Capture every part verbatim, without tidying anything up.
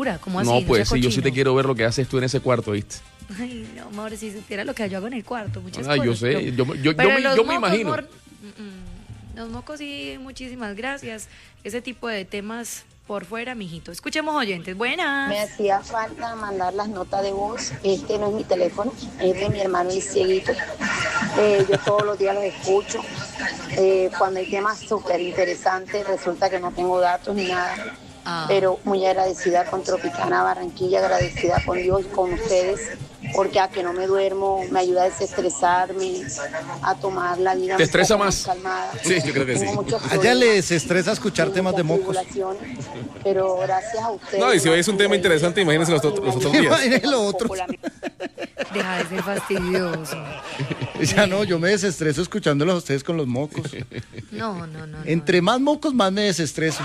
locura, ¿cómo así? No, pues sea sí, yo sí te cochino. quiero ver lo que haces tú en ese cuarto, ¿viste? Ay, no, amor, si supiera lo que yo hago en el cuarto, muchas Ah, cosas. yo sé, pero- yo, yo, yo, pero me, los yo me mocos, imagino. amor, mm, mm, los mocos sí, muchísimas gracias. Ese tipo de temas por fuera, mijito. Escuchemos oyentes, buenas. Me hacía falta mandar las notas de voz. Este no es mi teléfono, es de mi hermano el cieguito. Eh, yo todos los días los escucho. Eh, cuando hay temas súper interesantes, resulta que no tengo datos ni nada. Ah. Pero muy agradecida con Tropicana Barranquilla, agradecida con Dios, con ustedes, porque a que no me duermo, me ayuda a desestresarme, a tomar la vida ¿Te un estresa poco más? calmada. Sí, yo creo que Tengo sí. muchos A ella problemas, les estresa escuchar temas de muchas mocos. tribulaciones, pero gracias a ustedes. No, y si hoy es un tema interesante, imagínense los, otros- los otros días. Imagínense lo otro. Deja de ser fastidioso. Ya no, yo me desestreso escuchándolos a ustedes con los mocos. No, no, no. no. Entre más mocos, más me desestreso.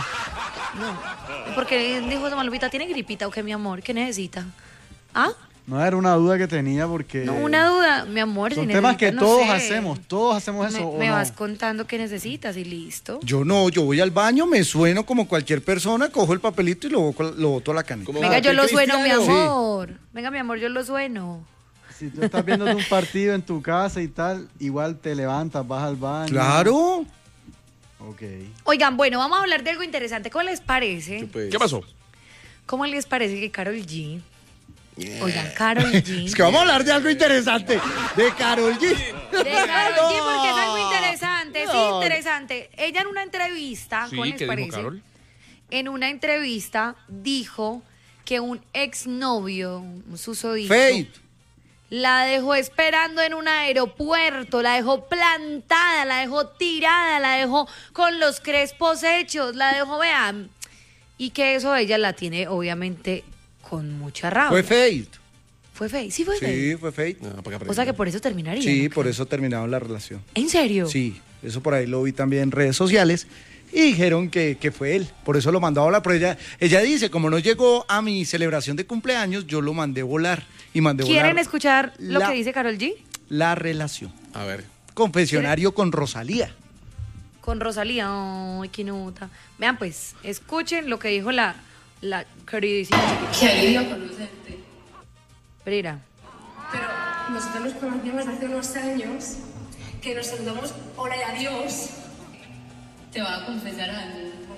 No. Porque dijo Malvita, ¿tiene gripita o qué, mi amor? ¿Qué necesita? ¿Ah? No, era una duda que tenía porque... No, una duda, mi amor. Son si temas que necesita, no todos sé. hacemos, todos hacemos Me, eso, ¿o me no? vas contando qué necesitas y listo. Yo no, yo voy al baño, me sueno como cualquier persona, cojo el papelito y lo, boco- lo boto a la canica. Venga, yo lo sueno, mi cristiano. amor. Venga, mi amor, yo lo sueno. Si tú estás viendo un partido en tu casa y tal, igual te levantas, vas al baño. Claro. Ok. Oigan, bueno, vamos a hablar de algo interesante. ¿Cómo les parece? ¿Qué pasó? ¿Cómo les parece que Karol G? Oigan, Karol G. Es que vamos a hablar de algo interesante. De Karol G. De Karol G, porque es algo interesante, sí, No. interesante. Ella en una entrevista, Sí, ¿cómo les ¿qué dijo parece? Karol? En una entrevista dijo que un exnovio, un susodicho, Fate. la dejó esperando en un aeropuerto, la dejó plantada, la dejó tirada, la dejó con los crespos hechos, la dejó, vean, y que eso ella la tiene obviamente con mucha rabia. Fue Fate. ¿Fue Fate? Sí, fue Fate. Sí, fue Fate. O sea que por eso terminaría. Sí, por eso terminaron la relación. ¿En serio? Sí, eso por ahí lo vi también en redes sociales y dijeron que, que fue él. Por eso lo mandó a volar. Pero ella, ella dice, como no llegó a mi celebración de cumpleaños, yo lo mandé volar. Y mandé ¿Quieren volar escuchar lo la- que dice Karol G? la relación. A ver. Confesionario con Rosalía. Con Rosalía. Ay, qué nota. Vean pues, escuchen lo que dijo la, la queridísima chiquita. Qué alivio conocerte. Pereira. Pero nosotros nos conocimos hace unos años, que nos saludamos hola y adiós. Te voy a confesar algo.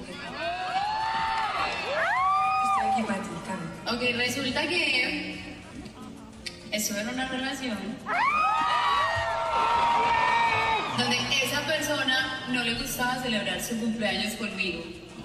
Estoy aquí para ti, Carmen. Ok, resulta que estuve en una relación donde esa persona no le gustaba celebrar su cumpleaños conmigo.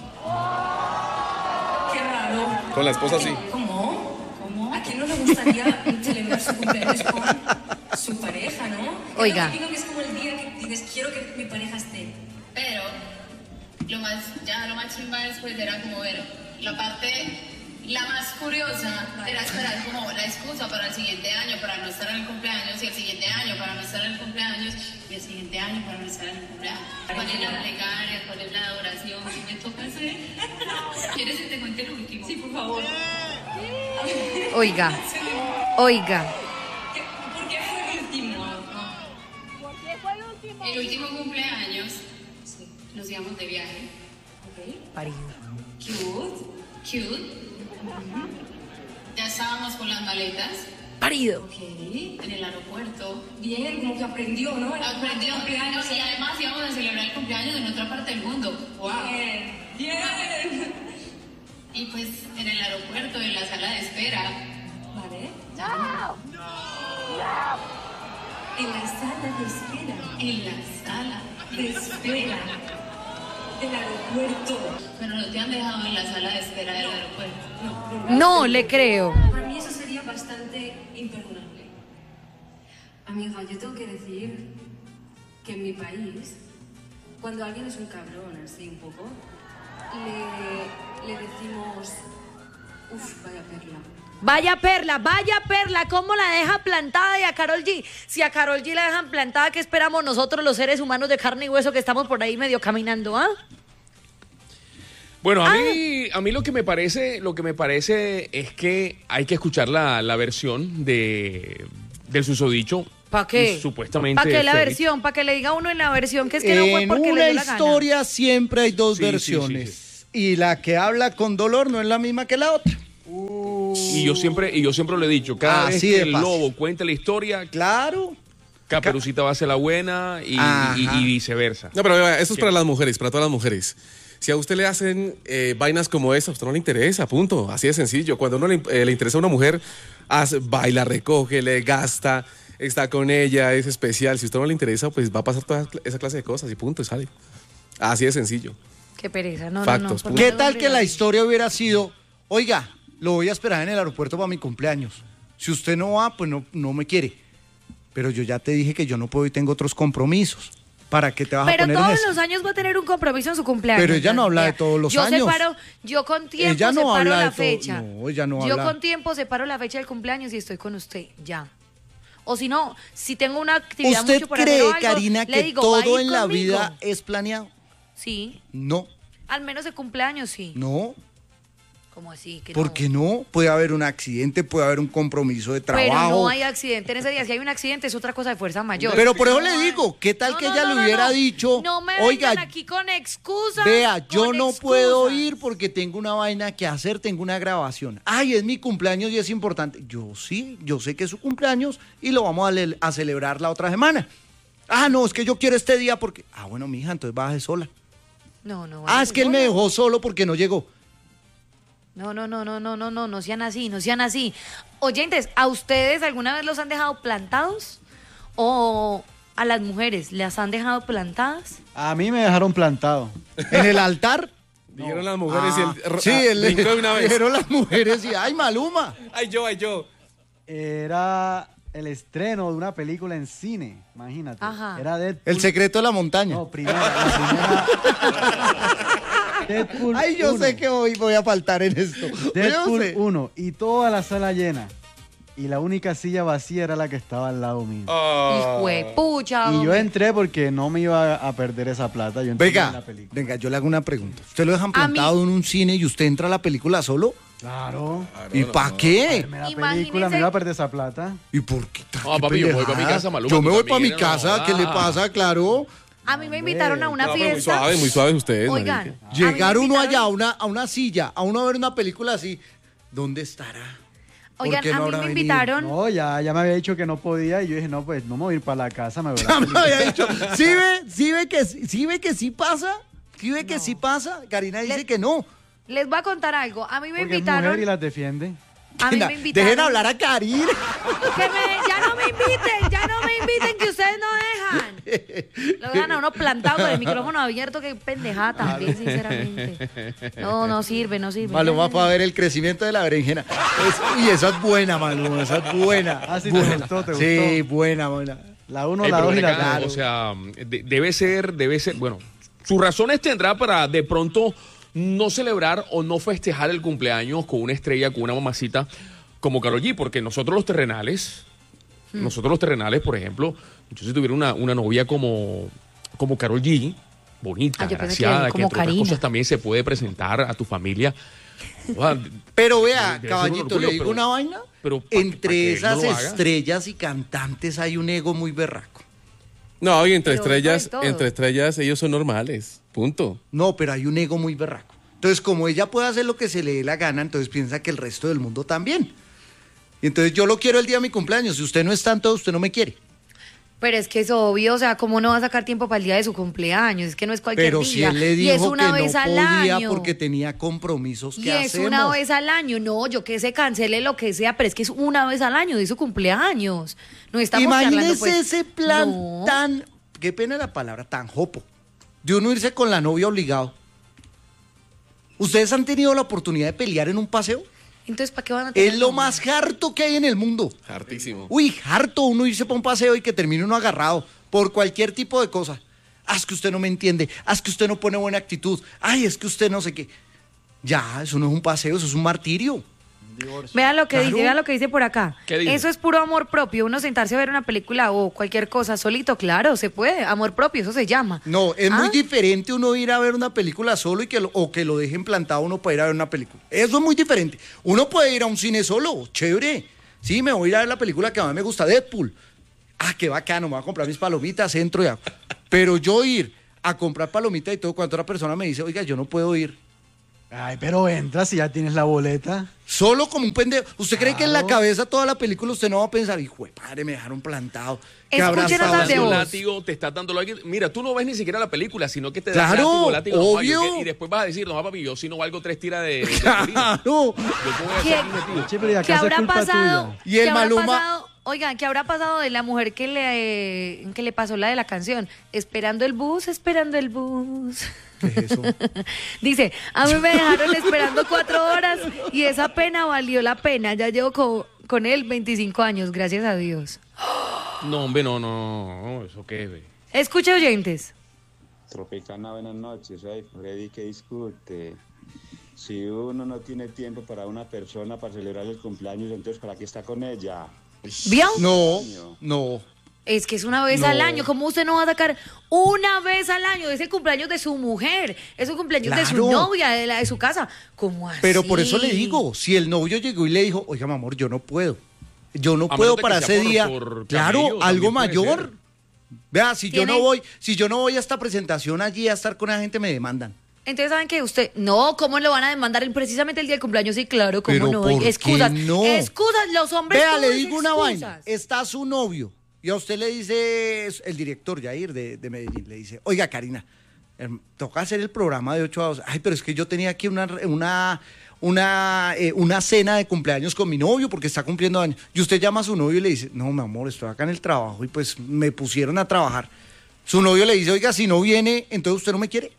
Qué raro. Con la esposa sí. ¿Cómo? ¿Cómo? ¿A quién no le gustaría celebrar su cumpleaños con su pareja, no? Oiga. Yo digo que es como el día que dices, quiero que mi pareja esté. Pero lo más, ya lo más chimba después era como ver la parte, la más curiosa era esperar como la excusa para el siguiente año para no estar en el cumpleaños y el siguiente año para no estar en el cumpleaños y el siguiente año para no estar en el cumpleaños. ¿Cuál es la plegaria? ¿Cuál es la adoración? ¿Qué me toca hacer? ¿Quieres que te cuente el último? Sí, por favor. Oiga, oiga. ¿Por qué fue el último? ¿Por qué fue el último? El último cumpleaños nos íbamos de viaje. Ok. Parido. Cute. Cute. Ya estábamos con las maletas. Parido. Ok. En el aeropuerto. Bien, como que aprendió, ¿no? Aprendió. Cumpleaños. Y además íbamos a celebrar el cumpleaños en otra parte del mundo. Wow. Bien. Bien. Y pues en el aeropuerto, en la sala de espera. ¿Vale? No. En la sala de espera. En la sala de espera del aeropuerto. Pero no te han dejado en la sala de espera del aeropuerto. No, No le creo. para mí eso sería bastante imperdonable. Amiga, yo tengo que decir que en mi país, cuando alguien es un cabrón así un poco, le, le decimos, uff, vaya perla. Vaya perla, vaya perla, ¿cómo la deja plantada? Y a Karol G, si a Karol G la dejan plantada, ¿qué esperamos nosotros los seres humanos de carne y hueso que estamos por ahí medio caminando, ah? Bueno, a mí, a mí lo que me parece, lo que me parece es que hay que escuchar la, la versión de del susodicho. ¿Para qué? Y Supuestamente. ¿Para qué la Fate. versión? ¿Para que le diga uno en la versión que es que no fue En porque le una dio la gana? historia siempre hay dos Sí, sí, versiones. sí, Y la que habla con dolor no es la misma que la otra. Y yo siempre y yo siempre lo he dicho, cada Así vez de que el fácil. lobo cuenta la historia, Claro. Caperucita va a ser la buena y, Ajá. y- y viceversa. No, pero vea, eso es para las mujeres, para todas las mujeres. Si a usted le hacen eh, vainas como esa, a usted no le interesa, punto. Así de sencillo. Cuando a uno le, eh, le interesa a una mujer, hace, baila, recoge, le gasta, está con ella, es especial. Si a usted no le interesa, pues va a pasar toda esa clase de cosas y punto, y sale. Así de sencillo. Qué pereza, no, Factos, no, no. punto. ¿Qué tal que la historia hubiera sido, oiga, lo voy a esperar en el aeropuerto para mi cumpleaños? Si usted no va, pues no, no me quiere. Pero yo ya te dije que yo no puedo y tengo otros compromisos. ¿Para qué te vas a Pero poner en todos eso? los años va a tener un compromiso en su cumpleaños. Pero ella no habla de Andrea. todos los yo años. Separo, yo con tiempo Ella no separo habla de la todo- fecha. no, ella no yo habla. con tiempo separo la fecha del cumpleaños y estoy con usted, ya. O si no, si tengo una actividad ¿Usted mucho por hacer cree, o algo, Karina, le que digo, ¿va a todo ir en la conmigo? vida es planeado? Sí, No, al menos de cumpleaños sí. no. ¿Cómo así? Que ¿Por no? qué no? Puede haber un accidente, puede haber un compromiso de trabajo. Pero no hay accidente en ese día. Si hay un accidente es otra cosa de fuerza mayor. Pero por eso No le hay- digo, ¿qué tal No, que no, ella no, le no, hubiera no. dicho, No me oiga, vengan aquí con excusas. vea, yo con no puedo excusas. ir porque tengo una vaina que hacer, tengo una grabación. Ay, es mi cumpleaños y es importante. Yo sí, yo sé que es su cumpleaños y lo vamos a, le- a celebrar la otra semana. Ah, no, es que yo quiero este día porque... Ah, bueno, mija, entonces baje sola. No, no. Ah, es que él me dejó solo porque no llegó. No, no, no, no, no, no, no, no sean así, no sean así. Oyentes, ¿a ustedes alguna vez los han dejado plantados? ¿O a las mujeres las han dejado plantadas? A mí me dejaron plantado. En el altar. Dijeron las mujeres Ah, y el... sí, ah, el, brincó de una vez. dijeron las mujeres y ay, Maluma. Ay, yo, ay, yo. Era el estreno de una película en cine, imagínate. Ajá. Era Deadpool. El secreto de la montaña. No, primera, la primera. Deadpool Ay, yo uno. sé que hoy voy a faltar en esto. Yo Deadpool sé. uno y toda la sala llena. Y la única silla vacía era la que estaba al lado mío. Hijo de pucha. Y yo hombre. entré porque no me iba a perder esa plata. Yo entré en Venga, la película. venga, yo le hago una pregunta. ¿Usted lo dejan A mí- plantado en un cine y usted entra a la película solo? Claro. ¿Y para qué? Me la Imagínese- película, me iba a perder esa plata. ¿Y por qué? No, ¿Qué papi, yo me voy pa' mi pendejada? casa, Maluma, Yo tú me voy para mi también, no casa, jodas. ¿qué le pasa? Claro. A mí me invitaron a una No, pero muy fiesta. suaves, muy suaves ustedes, Oigan, marica. a mí Llegar me uno invitaron- allá a una, a una silla, a uno a ver una película así, ¿dónde estará? ¿Por Oigan, qué a no mí habrá me venido? invitaron. No, ya, ya me había dicho que no podía y yo dije, no, pues no me voy a ir para la casa, me voy a Ya la me película. había dicho, ¿sí ve, sí ve que, sí ve que sí pasa? ¿Sí ve que sí pasa? Karina dice Le- que no. Les voy a contar algo. A mí me Porque es invitaron. mujer y las defiende. A mí Venga, me invitaron. dejen hablar a Karina. Que me- ya no me inviten, ya no me inviten, que ustedes no dejan. Lo dejan a uno plantado con el micrófono abierto, qué pendejada también, sinceramente. No, no sirve, no sirve. Maluma para ver el crecimiento de la berenjena. Es- y esa es buena, Maluma, esa es buena. Ah, sí, te Buena. gustó, te Sí, gustó. buena, buena. La uno, Eh, la pero dos y ven la acá, tres. o sea, de- debe ser, debe ser, bueno, sus razones tendrá para de pronto no celebrar o no festejar el cumpleaños con una estrella, con una mamacita como Karol G, porque nosotros los terrenales, nosotros los terrenales, por ejemplo, yo si tuviera una, una novia como, como Karol G, bonita, Ah, yo pensé que graciada, que, como entre otras Karina. cosas también se puede presentar a tu familia. Ah, Pero vea, Debe ser un caballito, orgullo, le digo pero- una vaina. pero pa' que- pa' Entre que esas no lo haga. estrellas y cantantes hay un ego muy berraco. No, y entre Pero estrellas, hay todo. entre estrellas ellos son normales. Punto. No, pero hay un ego muy berraco. Entonces, como ella puede hacer lo que se le dé la gana, entonces piensa que el resto del mundo también. Y entonces yo lo quiero el día de mi cumpleaños. Si usted no está en todo, usted no me quiere. Pero es que es obvio, o sea, ¿cómo no va a sacar tiempo para el día de su cumpleaños? Es que no es cualquier Pero día. si él le y es dijo una que vez no al podía año. porque tenía compromisos que Y es hacemos. una vez al año. No, yo que se cancele lo que sea, pero es que es una vez al año de su cumpleaños. No estamos Imagínese charlando, pues, ese plan no. tan, qué pena la palabra, tan jopo, de uno irse con la novia obligado. ¿Ustedes han tenido la oportunidad de pelear en un paseo? Entonces, ¿para qué van a tener Es lo novia? más harto que hay en el mundo. Hartísimo. Uy, harto uno irse para un paseo y que termine uno agarrado por cualquier tipo de cosa. Ah, es que usted no me entiende. Ah, es que usted no pone buena actitud. Ay, es que usted no sé qué. Ya, eso no es un paseo, eso es un martirio. Vean lo que Claro. dice, vean lo que dice por acá. ¿Qué dice? Eso es puro amor propio. Uno sentarse a ver una película o cualquier cosa solito, claro, se puede. Amor propio, eso se llama. No, es muy ¿Ah? diferente uno ir a ver una película solo y que lo, o que lo dejen plantado uno para ir a ver una película. Eso es muy diferente. Uno puede ir a un cine solo, chévere. Sí, me voy a ir a ver la película que a mí me gusta, Deadpool. Ah, qué bacano, me voy a comprar mis palomitas, entro ya. Pero yo ir a comprar palomitas y todo, cuando otra persona me dice, oiga, yo no puedo ir. Ay, pero entra si ya tienes la boleta. Solo como un pendejo. ¿Usted cree que en la Claro. cabeza toda la película usted no va a pensar, hijo de padre, me dejaron plantado? ¿Qué habrá Escuchen estado notas de Dando haciendo? voz. látigo, te estás dando látigo. Mira, tú no ves ni siquiera la película, sino que te das Claro, látigo, látigo. no, obvio. yo que- y después vas a decir, no, papi, yo si no valgo tres tiras de, de aspirina. Claro. Yo te voy a ¿Qué? hacer metido. Che, pero ¿y ¿Qué acaso es habrá culpa pasado? tuya? Y el ¿Qué habrá Maluma- pasado? Oigan, ¿qué habrá pasado de la mujer que le, que le pasó la de la canción? Esperando el bus, esperando el bus. ¿Qué es eso? Dice, a mí me dejaron esperando cuatro horas y esa pena valió la pena. Ya llevo co- con él veinticinco años, gracias a Dios. No, hombre, no, no, no, eso qué, ve. Escucha, oyentes. Tropicana, buenas noches. Soy Freddy que discute. Si uno no tiene tiempo para una persona para celebrar el cumpleaños, entonces ¿para qué está con ella? ¿Vio? No, no. Es que es una vez No. al año. ¿Cómo usted no va a sacar una vez al año? Es el cumpleaños de su mujer. Es el cumpleaños de su Claro. novia, de, la, de su casa. ¿Cómo así? Pero por eso le digo, si el novio llegó y le dijo, oiga, mi amor, yo no puedo. Yo no A puedo menos de para que sea ese por- día. por Claro, camello, algo también puede mayor. ser. Vea, si yo ¿Tiene? no voy, si yo no voy a esta presentación allí a estar con la gente, me demandan. Entonces, ¿saben qué? Usted, no, ¿cómo lo van a demandar el- precisamente el día del cumpleaños? Sí, claro, ¿cómo Pero no? ¿por qué excusas, no? excusas, los hombres Vea, todo le es digo una excusas. vaina. Está su novio y a usted le dice, el director Yair de, de Medellín, le dice, oiga, Karina, em, toca hacer el programa de ocho a dos. Ay, pero es que yo tenía aquí una, una, una, eh, una cena de cumpleaños con mi novio porque está cumpliendo años. Y usted llama a su novio y le dice, no, mi amor, estoy acá en el trabajo y pues me pusieron a trabajar. Su novio le dice, oiga, si no viene, entonces usted no me quiere.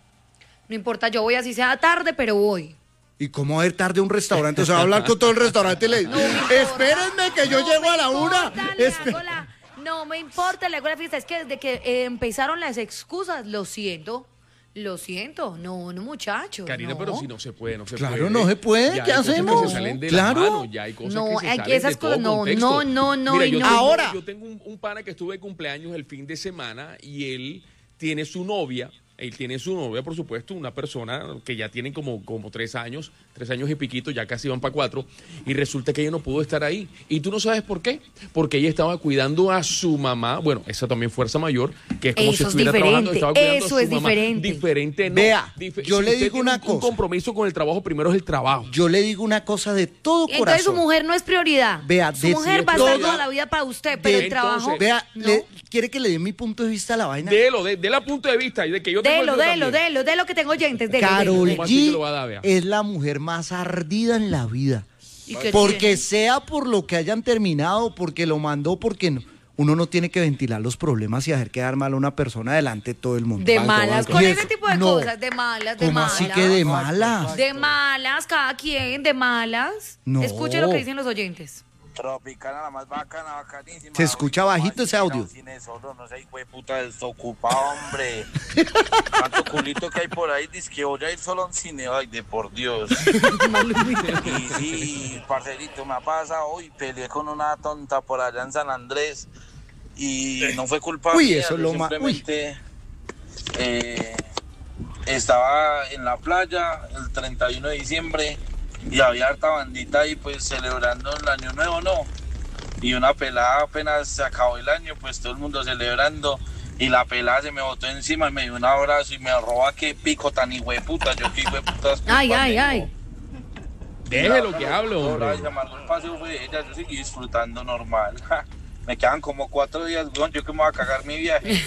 No importa, yo voy así sea tarde, pero voy. ¿Y cómo va a ir tarde a un restaurante? O sea, va a hablar con todo el restaurante y le dice, No me importa. espérenme que yo No llego me a la una. importa, le Espe- hago la- no me importa, le hago la fiesta. Es que desde que eh, empezaron las excusas, lo siento, lo siento. No, no, muchachos. Karina, no. pero si no se puede, no se Claro, puede. no se puede, Ya ¿qué hay cosas hacemos? Que se salen de Claro. la mano, ya hay cosas No, que se hay- salen esas de todo cosas no, contexto. no, no, no Mira, y yo no. tengo- Ahora. yo tengo un, un pana que estuve de cumpleaños el fin de semana y él tiene su novia. Él tiene su novia, por supuesto, una persona que ya tiene como, como tres años, tres años y piquito, ya casi van para cuatro, y resulta que ella no pudo estar ahí. Y tú no sabes por qué, porque ella estaba cuidando a su mamá, bueno, esa también fuerza mayor, que es como Eso si es estuviera trabajando, diferente, estaba cuidando eso a su es mamá. diferente. Diferente, no. Vea, Dif- yo si le usted digo tiene una un, un cosa. compromiso con el trabajo, primero es el trabajo. Yo le digo una cosa de todo Y entonces su corazón. mujer no es prioridad. Vea, su de- mujer va a de estar toda- toda la vida para usted, pero de- el trabajo. entonces, Vea, no. le- ¿quiere que le dé mi punto de vista a la vaina? Delo, de, de la punto de vista, y de que yo tengo el Delo, mío delo, también. delo, delo que tengo oyentes. Delo, Carol delo, delo. ¿Cómo así que G lo va a dar, vea? es la mujer más ardida en la vida. ¿Y qué Porque tiene? sea por lo que hayan terminado, porque lo mandó, porque no. Uno no tiene que ventilar los problemas y hacer quedar mal a una persona delante de todo el mundo. De Banco, malas, banco. con Y ese eso- tipo de no. cosas, de malas, de ¿Cómo malas. así que de malas? De malas, cada quien, de malas. No. Escuche lo que dicen los oyentes. Tropicana, la más bacana, bacanísima. Se escucha bajito ese audio. Un cine solo, no sé, hijo de puta desocupado, hombre. Tanto culito que hay por ahí, dice que voy a ir solo a un cine, ay, de por Dios. Y sí, parcerito, me ha pasado hoy, peleé con una tonta por allá en San Andrés y no fue culpa Uy, mía, eso es yo lo más- simplemente eh, estaba en la playa el treinta y uno de diciembre y había harta bandita ahí pues celebrando el año nuevo, ¿no? Y una pelada apenas se acabó el año, pues todo el mundo celebrando y la pelada se me botó encima y me dio un abrazo y me roba qué pico tan hijueputa, yo qué hijueputas. Ay, ay, ay. Déjelo que hable, hombre. Y se amargó el paseo fue de ella, yo seguí disfrutando normal. Ja, me quedan como cuatro días, weón, yo que me voy a cagar mi viaje.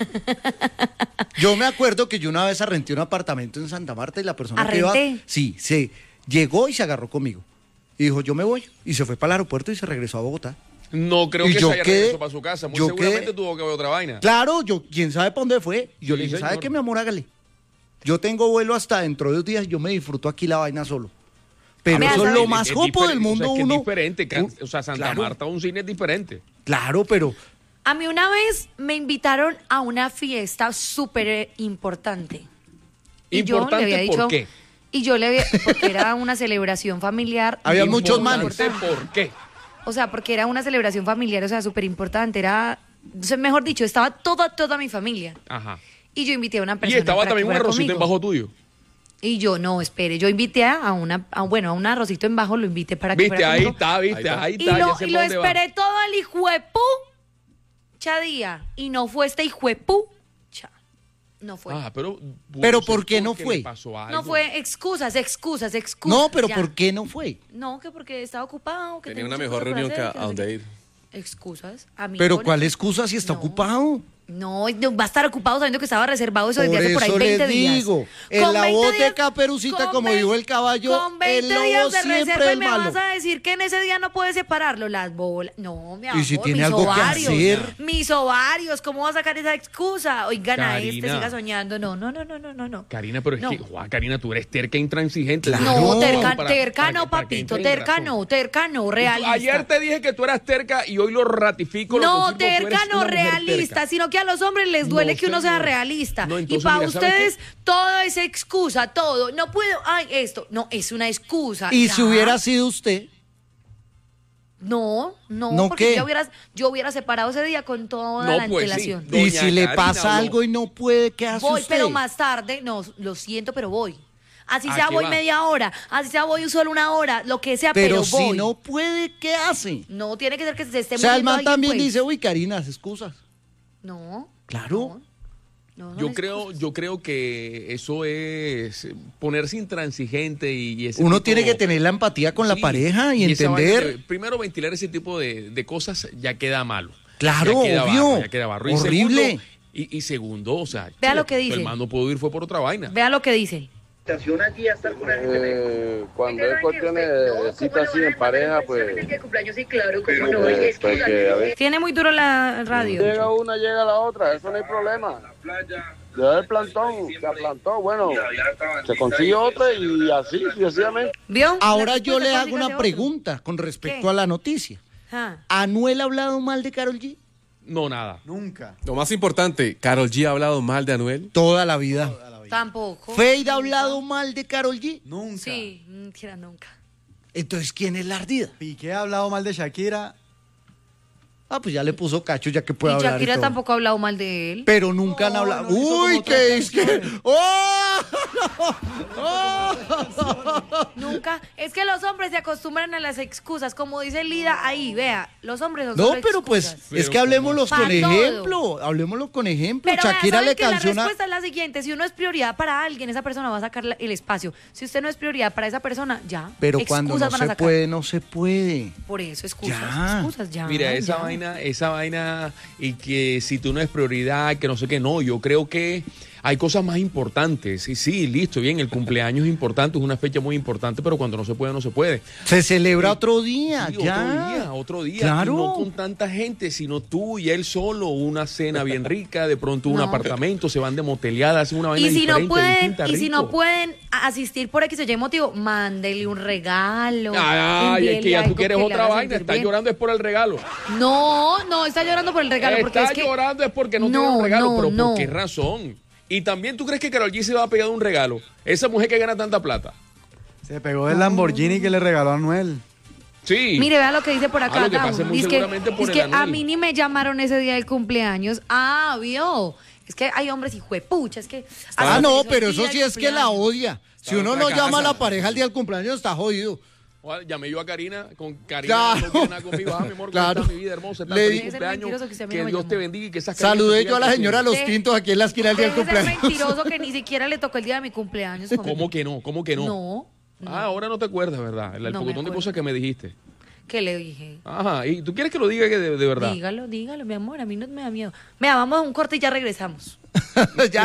Yo me acuerdo que yo una vez arrenté un apartamento en Santa Marta y la persona que iba... ¿Arrenté? Sí, se llegó y se agarró conmigo. Y dijo, yo me voy. Y se fue para el aeropuerto y se regresó a Bogotá. No creo Y que yo se haya quedé- regresado para su casa. Muy yo seguramente quedé- tuvo que ver otra vaina. Claro, yo, quién sabe para dónde fue. Y yo Sí, le dije, ¿sabe señor. qué, mi amor? Hágale. Yo tengo vuelo hasta dentro de dos días y yo me disfruto aquí la vaina solo. Pero Vea, eso es ¿sabe? lo más Es jopo del diferente, mundo, o sea, es que uno. es diferente. ca- un- O sea, Santa claro, Marta, un cine es diferente. Claro, pero A mí una vez me invitaron a una fiesta súper eh, importante. Y yo le ¿Importante había por dicho- qué? Y yo le había, porque era una celebración familiar. Había muy muchos manes. ¿Importante por qué? O sea, porque era una celebración familiar, o sea, súper importante. Era, o sea, mejor dicho, estaba toda, toda mi familia. Ajá. Y yo invité a una Y persona. estaba para también que un fuera arrocito conmigo. en bajo tuyo. Y yo, no, espere, yo invité a una, a, bueno, a un arrocito en bajo, lo invité para que Viste, fuera ahí conmigo. está, viste, ahí Y está. lo, ya sé y por lo dónde va. esperé todo el hijuepú día. Y no fue este hijuepú. No fue. Ah, pero... Pero pudo ser ¿por qué no porque fue? le pasó algo. No fue excusas, excusas, excusas. No, pero ya. ¿por qué no fue? No, que porque estaba ocupado. Que Tenía una muchas mejor cosas por reunión que hacer, a que no sé donde qué. ir. Excusas. A mí Pero con- ¿cuál excusa si está No. ocupado? No, no, va a estar ocupado sabiendo que estaba reservado eso Por desde hace por ahí eso veinte les días. digo, en Con la veinte voz de días- Caperucita, con como ve- dijo el caballo, con el veinte lobo días de siempre reserva y el me malo. vas a decir que en ese día no puedes separarlo, las bolas. No, mi Y amor, si tiene mis algo que ovarios, hacer. mis ovarios, ¿cómo va a sacar esa excusa? Oigan a este, Karina. siga soñando. No, no, no, no, no, no, no. Karina, pero es No. que, Juan, Karina, tú eres terca e intransigente. Claro. No, terca, Para- terca para no, que- para que papito, entre en terca razón. no, terca no, realista. Ayer te dije que tú eras terca y hoy lo ratifico. lo No, confirmo, tú eres terca no una mujer realista, terca. sino que a los hombres les duele No, que uno sea señor. realista. No, y entonces, para mira, ¿sabe ustedes qué? todo es excusa, todo. No puedo, ay, esto, no, es una excusa. Y ya. si hubiera sido usted, No, no, ¿No porque qué? yo hubiera, yo hubiera separado ese día con toda No, la pues, sí. antelación. Doña y si le Karina pasa habló. algo y no puede, ¿qué hace Voy, usted? pero más tarde, no, lo siento, pero voy. Así ¿A sea, qué voy va? media hora, así sea, voy solo una hora, lo que sea, pero, Pero si voy. no puede, ¿qué hace? No tiene que ser que se esté O sea, el muriendo man alguien, también pues. dice, uy, Karina, hace excusas. No. Claro. No, no, no Yo es creo, excusas. yo creo que eso es ponerse intransigente y, y ese Uno tipo- tiene que tener la empatía con la Sí, pareja y, esa vaina entender. de- primero, ventilar ese tipo de, de cosas ya queda malo. Claro, Ya queda obvio. barro, ya queda barro. Y Horrible. segundo- y, y segundo, o sea, Vea chile, lo que dice. el man no pudo ir fue por otra vaina. Vea lo que dice. Eh, cuando es cuestiones de citas así en pareja, pues, eh, pues que a veces Tiene muy duro la radio. llega una, llega la otra, eso no hay problema. Le da el plantón, se aplantó, bueno, se consigue otra y así sucesivamente. ¿Vio? Ahora La yo le respuesta hago clásica una de otro. pregunta con respecto ¿Qué? a la noticia. Ah. ¿Anuel ha hablado mal de Karol G? No, nada. Nunca. Lo más importante, ¿Karol G ha hablado mal de Anuel? Toda la vida. Tampoco. ¿Fade ha hablado mal de Karol G? Nunca. Sí, mentira, nunca. Entonces, ¿quién es la ardida? Piqué ha hablado mal de Shakira. Ah, pues ya le puso cacho, ya que puede Y hablar. y Shakira todo. tampoco ha hablado mal de él. Pero nunca han No, hablado. no, hizo como Uy, otras que es que. canciones. ¡Oh! ¡Oh! Nunca. Es que los hombres se acostumbran a las excusas. Como dice Lida ahí, vea, los hombres son No, solo pero pues excusas. es que hablemoslo Pa' con todo. ejemplo. Hablemoslo con ejemplo. Pero vea, Shakira ¿saben le que la canciona. respuesta es la siguiente. Si uno es prioridad para alguien, esa persona va a sacar la- el espacio. Si usted no es prioridad para esa persona, ya. Pero excusas cuando no van a se sacar. puede, no se puede. Por eso, excusas. Ya. Excusas, ya. Mira, esa ya. vaina, esa vaina y que si tú no es prioridad, que no sé qué, no, yo creo que hay cosas más importantes. Y sí, listo, bien, el cumpleaños es importante, es una fecha muy importante, pero cuando no se puede, no se puede. Se celebra otro día, Sí, ya. otro día, otro día. Claro. Y no con tanta gente, sino tú y él solo, una cena bien rica, de pronto un No. apartamento, se van de moteleada, hacen una vaina Y si no diferente, pueden, distinta, y si no rico. pueden asistir por X o Y motivo, mándele un regalo. Ay, es que ya tú envíele quieres algo que le otra haga vaina, sentir está bien. llorando es por el regalo. No, no, está llorando por el regalo. porque Está es que... llorando es porque no, No, tiene un regalo, no, pero no. ¿por qué razón? Y también tú crees que Karol G se va a pegar un regalo. Esa mujer que gana tanta plata. Se pegó el Lamborghini que le regaló a Anuel. Sí. Mire, vea lo que dice por acá. Ah, lo que Dawn. pasa es muy Dice que, seguramente por dice el que a Anuel. mí ni me llamaron ese día del cumpleaños. Ah, vio. Es que hay hombres hijuepucha, es que... Ah, hasta no, se pero les eso olvida sí el es que la cumpleaños. odia. Si Está en uno otra no llama a casa. la pareja al día del cumpleaños, está jodido. Ojalá, llamé yo a Karina, con Karina Claro. no quiere nada conmigo. Ah, mi amor, Claro. ¿cómo está mi vida hermosa? Está Le feliz di- Ese cumpleaños. mentiroso que usted a mí Que no me Dios llamó. te bendiga y que esas cariñas Saludé te yo a la sigan señora Los Sí. Tintos aquí en la esquina del día del Deje de ser cumpleaños. mentiroso que ni siquiera le tocó el día de mi cumpleaños. creciendo. conmigo. ¿Cómo que no? ¿Cómo que no? No, no. Ah, ahora no te acuerdas, ¿verdad? El, el No me pocotón de acuerdo. cosas que me dijiste. ¿Qué le dije? Ajá, ¿y tú quieres que lo diga que de, de verdad? Dígalo, dígalo, mi amor, a mí no me da miedo. Vea, vamos a un corte y ya regresamos. Ya